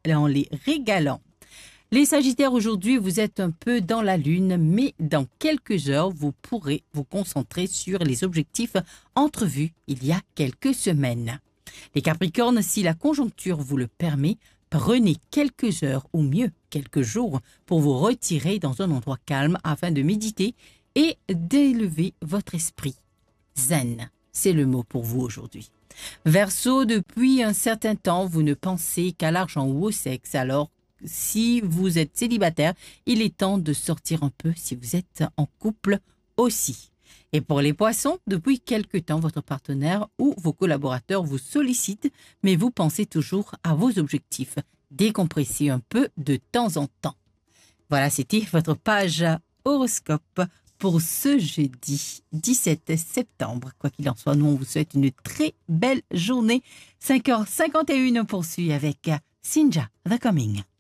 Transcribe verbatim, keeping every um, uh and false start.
en les régalant. Les Sagittaires, aujourd'hui, vous êtes un peu dans la lune, mais dans quelques heures, vous pourrez vous concentrer sur les objectifs entrevus il y a quelques semaines. Les Capricornes, si la conjoncture vous le permet, prenez quelques heures ou mieux quelques jours pour vous retirer dans un endroit calme afin de méditer et d'élever votre esprit. Zen, c'est le mot pour vous aujourd'hui. Verseau, depuis un certain temps, vous ne pensez qu'à l'argent ou au sexe, alors si vous êtes célibataire, il est temps de sortir un peu si vous êtes en couple aussi. Et pour les poissons, depuis quelque temps, votre partenaire ou vos collaborateurs vous sollicitent, mais vous pensez toujours à vos objectifs. Décompressez un peu de temps en temps. Voilà, c'était votre page horoscope pour ce jeudi dix-sept septembre. Quoi qu'il en soit, nous, on vous souhaite une très belle journée. cinq heures cinquante et une, on poursuit avec Sinja The Coming.